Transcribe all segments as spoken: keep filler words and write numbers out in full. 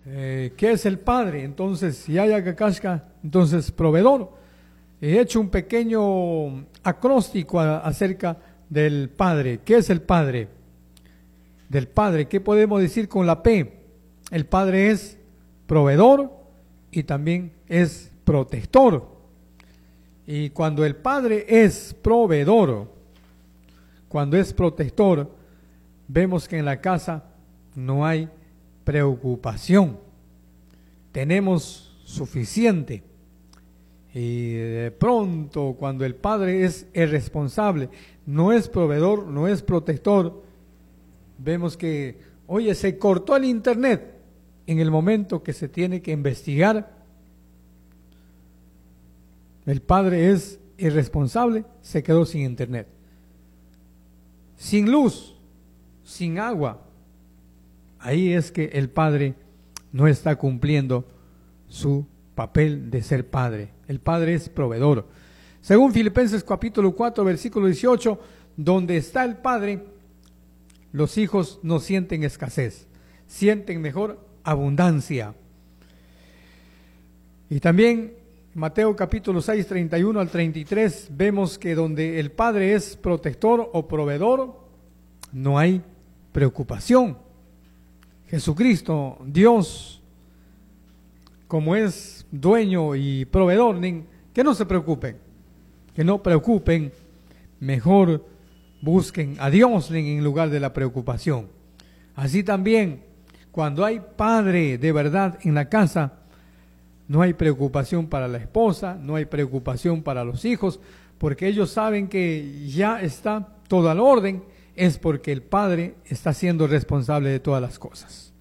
Eh, ¿Qué es el Padre? Entonces, si hay acacasca, entonces proveedor. He hecho un pequeño acróstico a, acerca del Padre. ¿Qué es el Padre? Del Padre, ¿qué podemos decir con la P? El Padre es proveedor y también es protector. Y cuando el Padre es proveedor, cuando es protector, vemos que en la casa no hay preocupación. Tenemos suficiente. Y de pronto, cuando el Padre es el responsable, no es proveedor, no es protector, vemos que, oye, se cortó el internet en el momento que se tiene que investigar. El Padre es el responsable, se quedó sin internet, sin luz, sin agua. Ahí es que el Padre no está cumpliendo su papel de ser Padre. El Padre es proveedor. Según Filipenses capítulo cuatro, versículo dieciocho, donde está el Padre, los hijos no sienten escasez, sienten mejor abundancia. Y también Mateo capítulo seis, treinta y uno al treinta y tres, vemos que donde el Padre es protector o proveedor, no hay preocupación. Jesucristo, Dios, como es dueño y proveedor, que no se preocupen, que no preocupen, mejor busquen a Dios en lugar de la preocupación. Así también, cuando hay Padre de verdad en la casa, no hay preocupación para la esposa, no hay preocupación para los hijos, porque ellos saben que ya está todo al orden, es porque el Padre está siendo responsable de todas las cosas.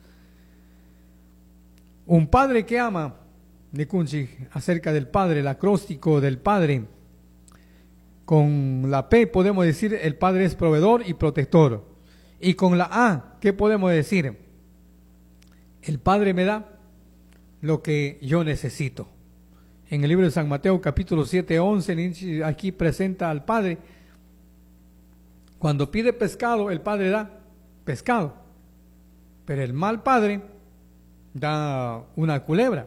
Un padre que ama, Nikunchi, acerca del Padre, el acróstico del Padre, con la P podemos decir el Padre es proveedor y protector. Y con la A, ¿qué podemos decir? El Padre me da lo que yo necesito. En el libro de San Mateo capítulo siete, once, aquí presenta al Padre. Cuando pide pescado, el Padre da pescado, pero el mal Padre da una culebra.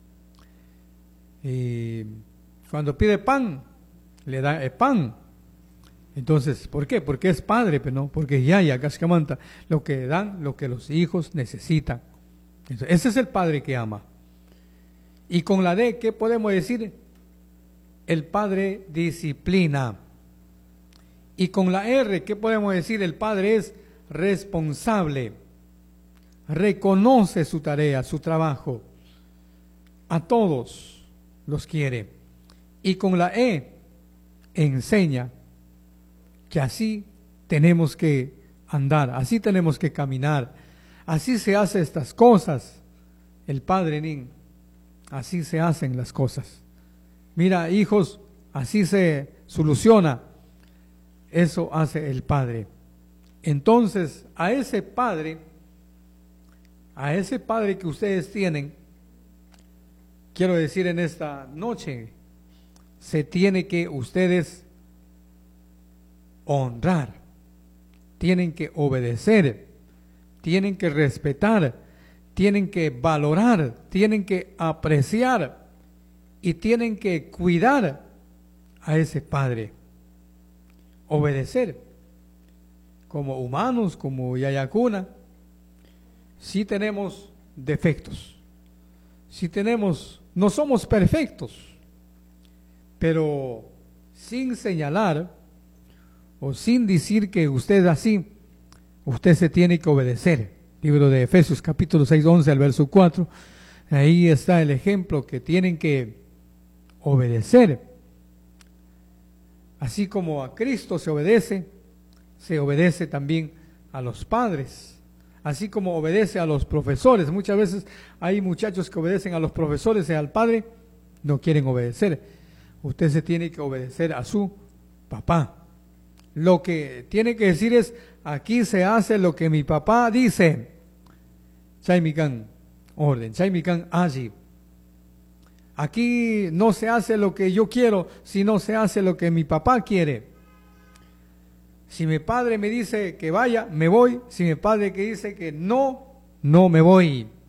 Y cuando pide pan, le da el pan. Entonces, ¿por qué? Porque es Padre, pero no, porque ya, ya, cascamanta, lo que dan, lo que los hijos necesitan. Entonces, ese es el Padre que ama. Y con la D, ¿qué podemos decir? El Padre disciplina. Y con la R, ¿qué podemos decir? El Padre es responsable. Reconoce su tarea, su trabajo. A todos los quiere. Y con la E, enseña que así tenemos que andar, así tenemos que caminar, así se hacen estas cosas. El Padre, nin, así se hacen las cosas. Mira, hijos, así se soluciona. Eso hace el Padre. Entonces, a ese Padre, a ese Padre que ustedes tienen, quiero decir en esta noche, se tiene que ustedes honrar, tienen que obedecer, tienen que respetar, tienen que valorar, tienen que apreciar y tienen que cuidar a ese Padre. Obedecer como humanos, como Yayacuna, sí tenemos defectos, sí tenemos, no somos perfectos, pero sin señalar o sin decir que usted es así, usted se tiene que obedecer. Libro de Efesios capítulo seis, once al verso cuatro, ahí está el ejemplo que tienen que obedecer. Así como a Cristo se obedece, se obedece también a los padres. Así como obedece a los profesores. Muchas veces hay muchachos que obedecen a los profesores y al padre, no quieren obedecer. Usted se tiene que obedecer a su papá. Lo que tiene que decir es, aquí se hace lo que mi papá dice. Chaimikan, orden. Chaimikan, allí. Aquí no se hace lo que yo quiero, sino se hace lo que mi papá quiere. Si mi padre me dice que vaya, me voy. Si mi padre que dice que no, no me voy.